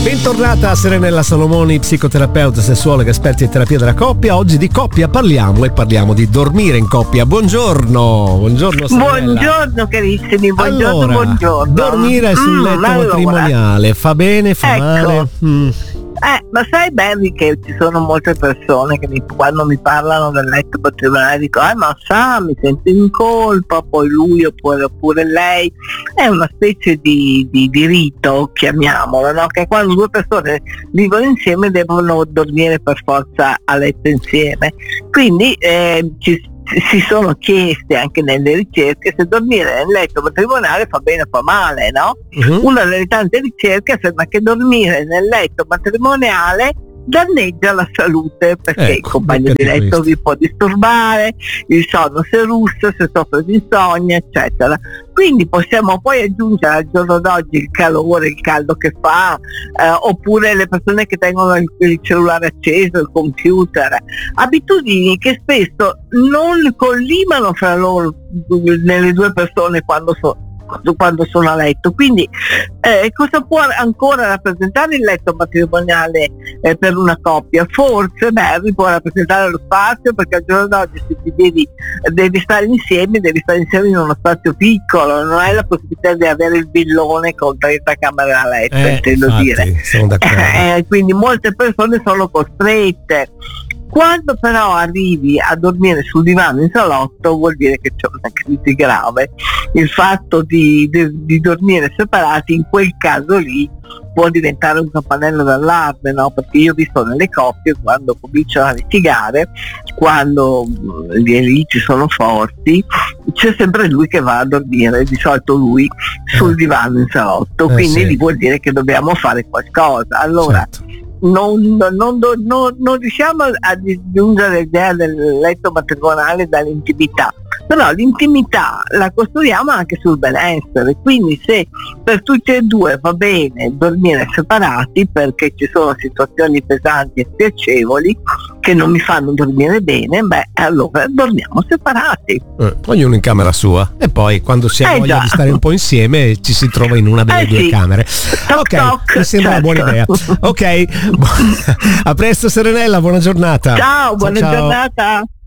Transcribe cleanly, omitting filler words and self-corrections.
Bentornata a Serenella Salomoni, psicoterapeuta, sessuologa, esperta in terapia della coppia. Oggi di coppia parliamo di dormire in coppia. Buongiorno Serenella. Buongiorno carissimi, buongiorno. Dormire sul letto matrimoniale fa bene, fa male? Ma sai Barry che ci sono molte persone che quando mi parlano del letto matrimoniale dico ma mi sento in colpa, poi lui oppure lei. È una specie di rito, chiamiamolo, no? Che quando due persone vivono insieme devono dormire per forza a letto insieme. Quindi si sono chieste anche nelle ricerche se dormire nel letto matrimoniale fa bene o fa male, no? Una delle tante ricerche afferma che dormire nel letto matrimoniale danneggia la salute, perché il compagno di letto vi può disturbare, il sonno se russa, se soffre di insonnia, eccetera. Quindi possiamo poi aggiungere al giorno d'oggi il calore, il caldo che fa, oppure le persone che tengono il cellulare acceso, il computer, abitudini che spesso non collimano fra loro nelle due persone quando sono a letto. Quindi cosa può ancora rappresentare il letto matrimoniale per una coppia? Forse può rappresentare lo spazio, perché al giorno d'oggi se ti devi stare insieme in uno spazio piccolo, non hai la possibilità di avere il villone con 30 camere a letto, intendo dire. Sono d'accordo. Quindi molte persone sono costrette. Quando però arrivi a dormire sul divano in salotto vuol dire che c'è una crisi grave. Il fatto di dormire separati in quel caso lì può diventare un campanello d'allarme, no? Perché io ho visto nelle coppie quando cominciano a litigare, quando gli liti sono forti, c'è sempre lui che va a dormire, di solito lui sul divano in salotto, quindi lì vuol dire che dobbiamo fare qualcosa. Allora certo. Non riusciamo a disgiungere l'idea del letto matrimoniale dall'intimità, però l'intimità la costruiamo anche sul benessere. Quindi se per tutti e due va bene dormire separati perché ci sono situazioni pesanti e spiacevoli che non mi fanno dormire bene, allora dormiamo separati, ognuno in camera sua, e poi quando si ha voglia di stare un po' insieme ci si trova in una delle due camere. Mi sembra una buona idea. Ok, a presto Serenella, buona giornata. Ciao, buona giornata.